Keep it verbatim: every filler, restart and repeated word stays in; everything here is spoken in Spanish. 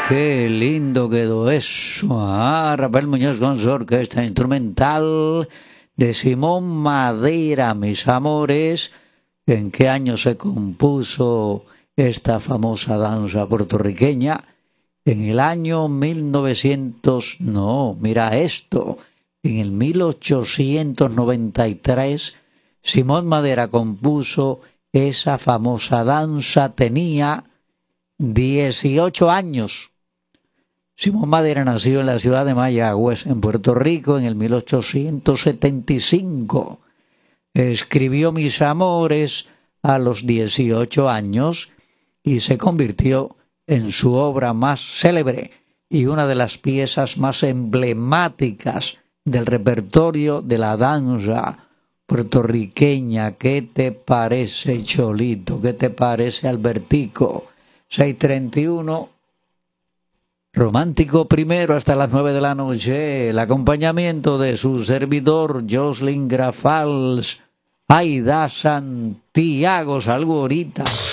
Qué lindo quedó eso. Ah, Rafael Muñoz con su orquesta instrumental de Simón Madera, mis amores. ¿En qué año se compuso esta famosa danza puertorriqueña? En el año mil novecientos, no, mira esto, en el mil ochocientos noventa y tres, Simón Madera compuso esa famosa danza, tenía dieciocho años. Simón Madera nació en la ciudad de Mayagüez, en Puerto Rico, en el mil ochocientos setenta y cinco. Escribió Mis Amores a los dieciocho años y se convirtió en su obra más célebre y una de las piezas más emblemáticas del repertorio de la danza puertorriqueña. ¿Qué te parece, Cholito? ¿Qué te parece, Albertico? seis treinta y uno, Romántico primero hasta las nueve de la noche, el acompañamiento de su servidor Jocelyn Grafals, Aida Santiago, salgo ahorita.